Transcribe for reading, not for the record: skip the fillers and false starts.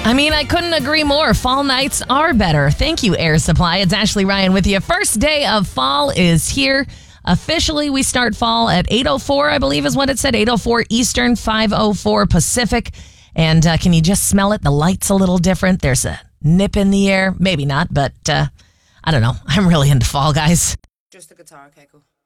I mean, I couldn't agree more. Fall nights are better. Thank you, Air Supply. It's Ashley Ryan with you. First day of fall is here. Officially, we start fall at 8:04, I believe is what it said. 8:04 Eastern, 5:04 Pacific. And can you just smell it? The light's a little different. There's a nip in the air. Maybe not, but I don't know. I'm really into fall, guys. Just the guitar, okay, cool.